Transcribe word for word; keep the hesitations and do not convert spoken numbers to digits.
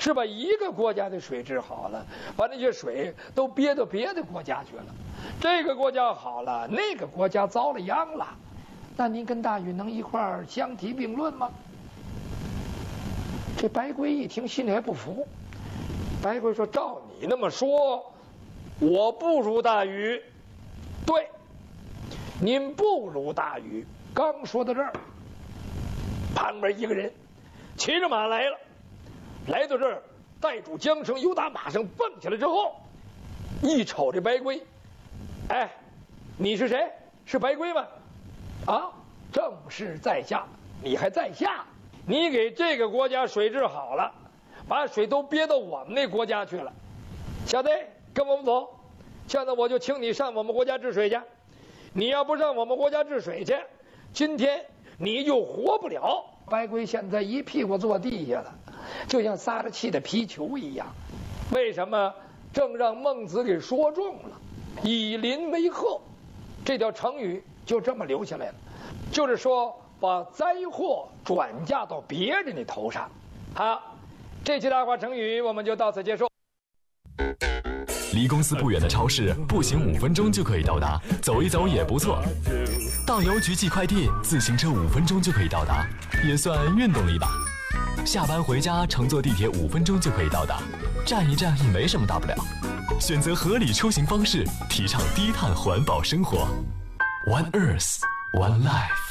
是把一个国家的水治好了，把那些水都憋到别的国家去了。这个国家好了，那个国家遭了殃了。那您跟大禹能一块儿相提并论吗？这白圭一听，心里还不服。白圭说：“照你那么说，我不如大禹。对，您不如大禹。”刚说到这儿，旁边一个人骑着马来了，来到这儿，带住缰绳，由打马上蹦起来之后，一瞅这白圭，哎，你是谁？是白圭吗？啊，正是在下。你还在下？你给这个国家水治好了，把水都憋到我们那国家去了。小子，跟我们走。现在我就请你上我们国家治水去。你要不上我们国家治水去，今天你就活不了。白圭现在一屁股坐地下了，就像撒着气的皮球一样。为什么？正让孟子给说中了，以邻为壑，这条成语就这么留下来了，就是说把灾祸转嫁到别人的头上。好，这期大话成语我们就到此结束。 离公司不远的超市，步行五分钟就可以到达，走一走也不错。到邮局寄快递，自行车五分钟就可以到达，也算运动力吧。下班回家乘坐地铁五分钟就可以到达，站一站也没什么大不了。选择合理出行方式，提倡低碳环保生活。One Earth, One Life。